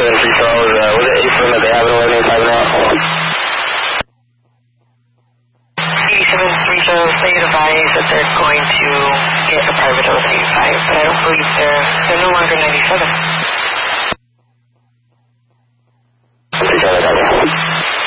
was it April that they have it already typing out? 8730, they advise that they're going to get a private 035, but I don't believe they're no longer 97.